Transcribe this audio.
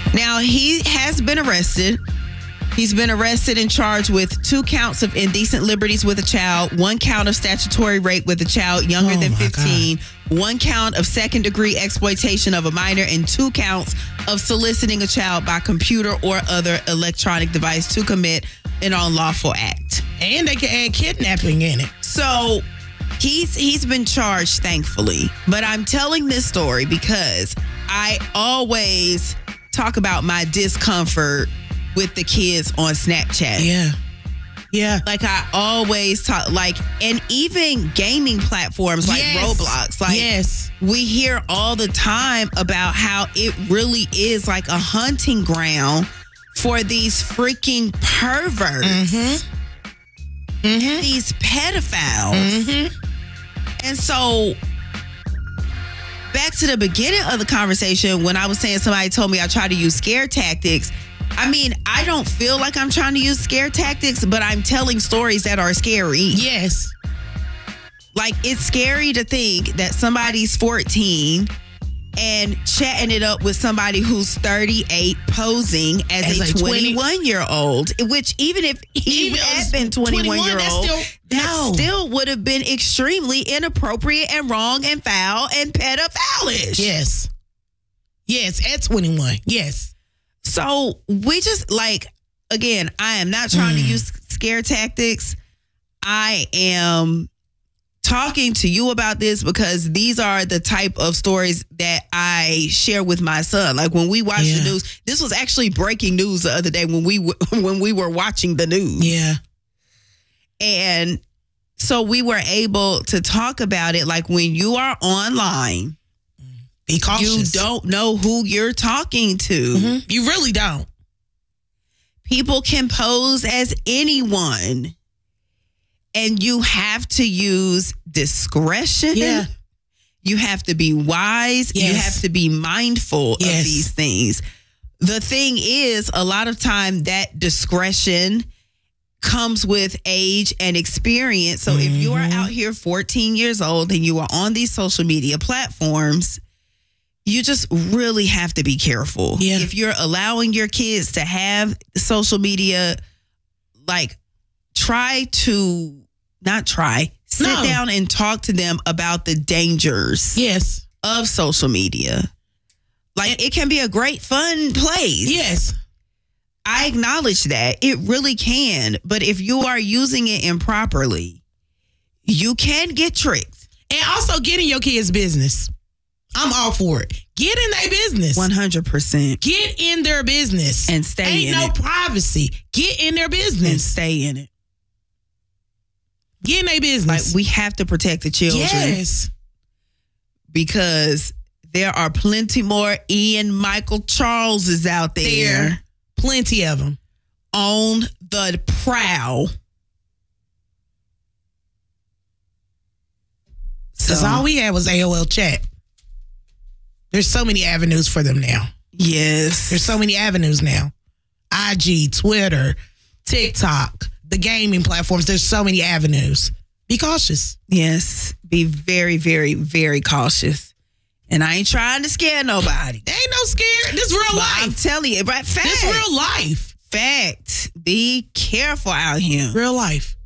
Now, he has been arrested. He's been arrested and charged with 2 counts of indecent liberties with a child, 1 count of statutory rape with a child younger than 15, 1 count of second-degree exploitation of a minor, and 2 counts of soliciting a child by computer or other electronic device to commit an unlawful act. And they can add kidnapping in it. So he's been charged, thankfully. But I'm telling this story because I always talk about my discomfort with the kids on Snapchat. Yeah. Like I always talk, and even gaming platforms like Roblox. We hear all the time about how it really is like a hunting ground for these freaking perverts. These pedophiles. And so back to the beginning of the conversation when I was saying somebody told me I try to use scare tactics. I mean, I don't feel like I'm trying to use scare tactics, but I'm telling stories that are scary. Yes. Like, it's scary to think that somebody's 14 and chatting it up with somebody who's 38 posing as a 21-year-old, which even if he had been 21-year-old, that still would have been extremely inappropriate and wrong and foul and pedophilish. Yes, at 21. Yes. So we just again, I am not trying to use scare tactics. I am talking to you about this because these are the type of stories that I share with my son. Like when we watch the news, this was actually breaking news the other day when we were watching the news. Yeah. And so we were able to talk about it. Like when you are online, be cautious. You don't know who you're talking to. You really don't. People can pose as anyone. And you have to use discretion. Yeah. You have to be wise. Yes. You have to be mindful of these things. The thing is, a lot of time that discretion comes with age and experience. So if you are out here 14 years old and you are on these social media platforms, you just really have to be careful. Yeah. If you're allowing your kids to have social media, sit down and talk to them about the dangers of social media. It can be a great fun place. Yes. I acknowledge that. It really can. But if you are using it improperly, you can get tricked. And also get in your kids' business. I'm all for it. Get in their business. 100%. Get in their business. And stay in it. Ain't no privacy. Get in their business. And stay in it. Get in their business. We have to protect the children. Yes. Because there are plenty more Ian Michael Charleses out there. Plenty of them. On the prowl. Because all we had was AOL chat. There's so many avenues for them now. Yes. There's so many avenues now. IG, Twitter, TikTok, the gaming platforms. There's so many avenues. Be cautious. Yes. Be very, very, very cautious. And I ain't trying to scare nobody. There ain't no scare. This is real life. I'm telling you, right? Fact. This is real life. Fact. Be careful out here. Real life.